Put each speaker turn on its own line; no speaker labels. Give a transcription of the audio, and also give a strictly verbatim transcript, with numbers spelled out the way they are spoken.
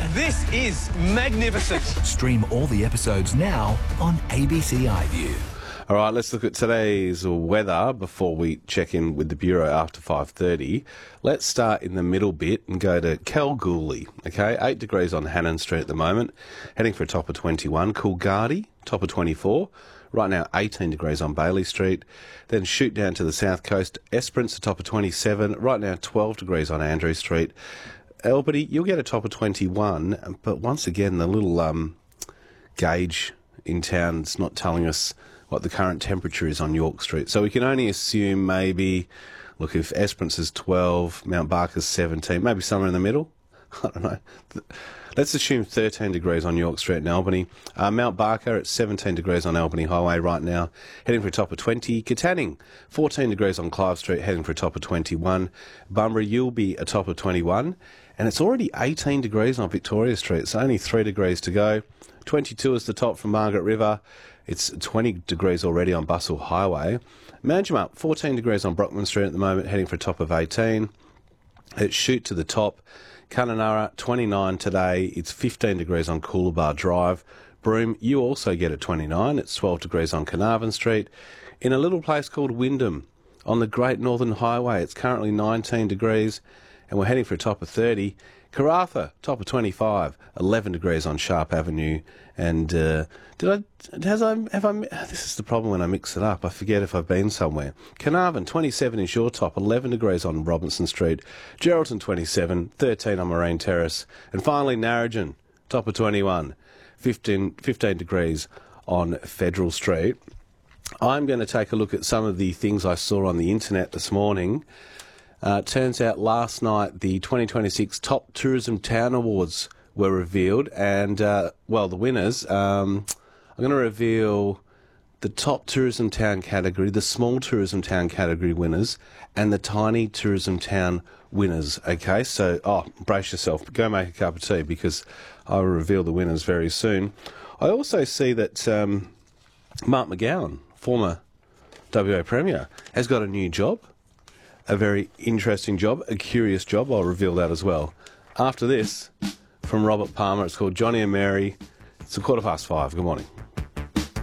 This is magnificent.
Stream all the episodes now on A B C iView.
All right, let's look at today's weather before we check in with the Bureau after five thirty. Let's start in the middle bit and go to Kalgoorlie, okay? eight degrees on Hannon Street at the moment, heading for a top of twenty-one. Coolgardie, top of twenty-four. Right now, eighteen degrees on Bailey Street. Then shoot down to the south coast. Esperance, a top of twenty-seven. Right now, twelve degrees on Andrew Street. Albany, you'll get a top of twenty-one, but once again, the little um, gauge in town's not telling us what the current temperature is on York Street. So we can only assume maybe, look, if Esperance is twelve, Mount Barker's seventeen, maybe somewhere in the middle. I don't know. Let's assume thirteen degrees on York Street in Albany. Uh, Mount Barker at seventeen degrees on Albany Highway right now, heading for a top of twenty. Katanning, fourteen degrees on Clive Street, heading for a top of twenty-one. Bunbury, you'll be a top of twenty-one. And it's already eighteen degrees on Victoria Street, so only three degrees to go. twenty-two is the top from Margaret River. It's twenty degrees already on Bustle Highway. Manjimup, fourteen degrees on Brockman Street at the moment, heading for a top of eighteen. It's shoot to the top. Kununurra, twenty-nine today. It's fifteen degrees on Coolabah Drive. Broome, you also get a twenty-nine. It's twelve degrees on Carnarvon Street. In a little place called Wyndham, on the Great Northern Highway, it's currently nineteen degrees, and we're heading for a top of thirty. Karratha, top of twenty-five, eleven degrees on Sharp Avenue. And uh, did I, has I, have I, this is the problem when I mix it up. I forget if I've been somewhere. Carnarvon, twenty-seven is your top, eleven degrees on Robinson Street. Geraldton, twenty-seven, thirteen on Marine Terrace. And finally, Narrogin, top of twenty-one, fifteen, fifteen degrees on Federal Street. I'm going to take a look at some of the things I saw on the internet this morning. Uh, turns out last night the twenty twenty-six Top Tourism Town Awards were revealed, and, uh, well, the winners. Um, I'm going to reveal the Top Tourism Town category, the Small Tourism Town category winners, and the Tiny Tourism Town winners, okay? So, oh, brace yourself. Go make a cup of tea, because I will reveal the winners very soon. I also see that um, Mark McGowan, former W A Premier, has got a new job. A very interesting job, a curious job. I'll reveal that as well. After this, from Robert Palmer, it's called Johnny and Mary. It's a quarter past five. Good morning.